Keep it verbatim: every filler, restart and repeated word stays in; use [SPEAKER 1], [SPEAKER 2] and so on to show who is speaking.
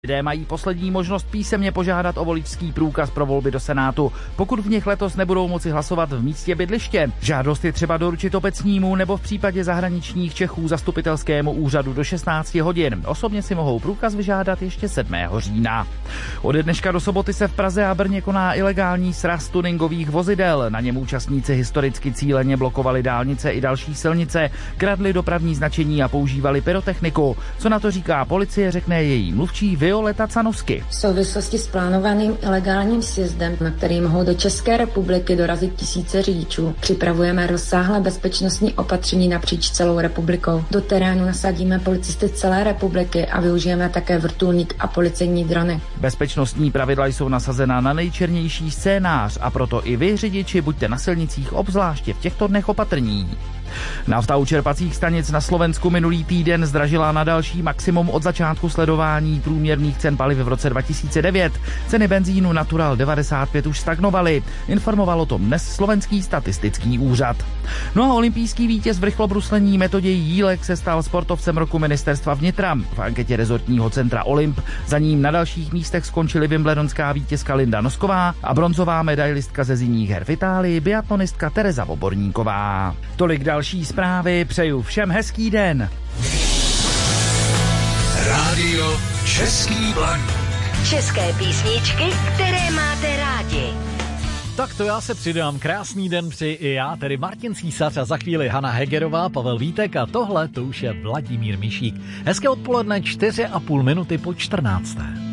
[SPEAKER 1] Lidé mají poslední možnost písemně požádat o voličský průkaz pro volby do Senátu, pokud v nich letos nebudou moci hlasovat v místě bydliště. Žádost je třeba doručit obecnímu nebo v případě zahraničních Čechů zastupitelskému úřadu do šestnácti hodin. Osobně si mohou průkaz vyžádat ještě sedmého října. Ode dneška do soboty se v Praze a Brně koná ilegální sraz tuningových vozidel. Na něm účastníci historicky cíleně blokovali dálnice i další silnice, kradli dopravní značení a používali pyrotechniku. Co na to říká policie, řekne její mluvčí Violeta Canovsky.
[SPEAKER 2] V souvislosti s plánovaným ilegálním sjezdem, na který mohou do České republiky dorazit tisíce řidičů, připravujeme rozsáhlé bezpečnostní opatření napříč celou republikou. Do terénu nasadíme policisty celé republiky a využijeme také vrtulník a policejní drony.
[SPEAKER 1] Bezpečnostní pravidla jsou nasazena na nejčernější scénář a proto i vy, řidiči, buďte na silnicích obzvláště v těchto dnech opatrní. Nafta u čerpacích stanic na Slovensku minulý týden zdražila na další maximum od začátku sledování průměrných cen paliv v roce dva tisíce devět. Ceny benzínu Natural devadesát pět už stagnovaly. Informoval o tom dnes slovenský statistický úřad. No a olympijský vítěz v rychlobruslení Metoděj Jílek se stal sportovcem roku ministerstva vnitra. V anketě rezortního centra Olymp za ním na dalších místech skončily wimbledonská vítězka Linda Nosková a bronzová medailistka ze zimních her v Itálii biatlonistka Tereza Voborníková. Tolik další zprávy, přeju všem hezký den.
[SPEAKER 3] Rádio Český Blaník.
[SPEAKER 4] České písničky, které máte rádi.
[SPEAKER 5] Tak to já se přidám. Krásný den přeji i já, tedy Martin Císař a za chvíli Hana Hegerová, Pavel Vítek a tohle to už je Vladimír Mišík. Hezké odpoledne, čtyři a půl minuty po čtrnácté.